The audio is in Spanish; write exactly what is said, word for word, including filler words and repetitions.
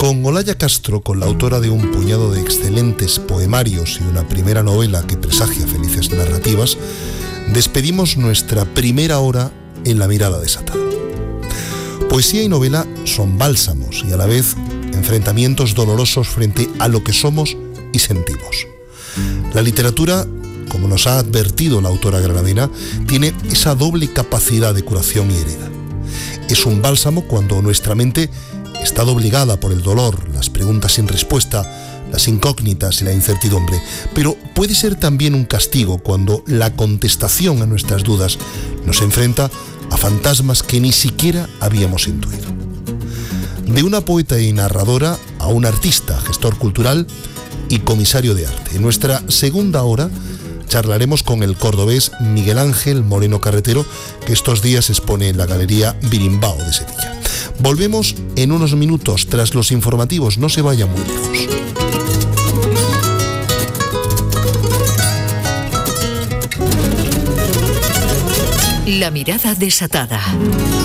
Con Olaya Castro, con la autora de un puñado de excelentes poemarios y una primera novela que presagia felices narrativas, despedimos nuestra primera hora en La Mirada Desatada. Poesía y novela son bálsamos y a la vez enfrentamientos dolorosos frente a lo que somos y sentimos. La literatura, como nos ha advertido la autora granadina, tiene esa doble capacidad de curación y herida. Es un bálsamo cuando nuestra mente está doblegada por el dolor, las preguntas sin respuesta, las incógnitas y la incertidumbre, pero puede ser también un castigo cuando la contestación a nuestras dudas nos enfrenta a fantasmas que ni siquiera habíamos intuido. De una poeta y narradora a un artista, gestor cultural y comisario de arte. En nuestra segunda hora charlaremos con el cordobés Miguel Ángel Moreno Carretero, que estos días expone en la Galería Birimbao de Sevilla. Volvemos en unos minutos tras los informativos, no se vaya muy lejos. La Mirada Desatada.